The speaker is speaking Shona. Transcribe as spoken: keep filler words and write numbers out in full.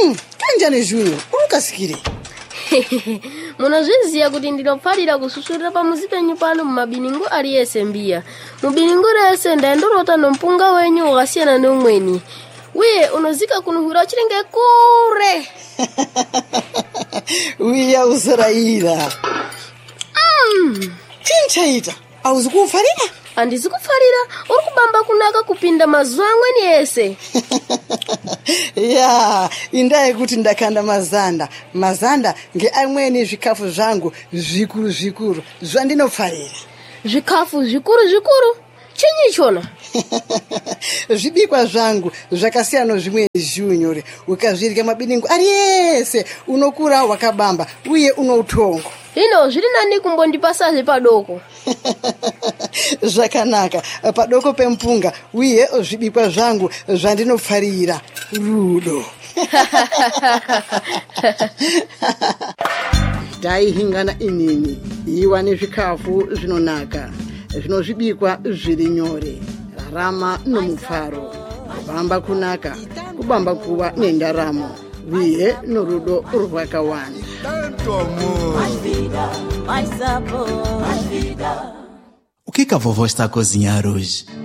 Mm, kanjani Junior, urukasikire. Munazviziya kuti ndinopfarira kususurira pamuzi penyu pano mumabiningu ari ese mbiya. Mubiningu rese ndaendorota nompunga wenyu wakasiyana neumweni. Uye unozika kunuhura chirenge kure. Uya usaraira. Mm. Chinchaita, auzi kufarira? Andizi kufarira, uri kubamba kunaka kupinda mazuwa amweni ese. Ya, indaye kuti ndakanda mazanda. Mazanda nge amweni zvikafu zvangu zvikuru zvikuru zvandinofarira. Zvikafu zvikuru zvikuru? Chinyi chona? Zvibikwa zvangu zvakasiyana zvimwe Junior. Ukazvirya mabiningu ari ese unokura wakabamba uye unoutongo. Hino zviri nani kumbondipasa padoko. Zvakanaka padoko pempunga uye zvibikwa zvangu zvandinofarira rudo. Dai hingana inini iwane zvikafu zvinonaka zvinozvibikwa zviri nyore, rarama nomufaro, kubamba kunaka, kubamba kuwa nendaramo, uye norudo rwakawanda. O que que a vovó está a cozinhar hoje?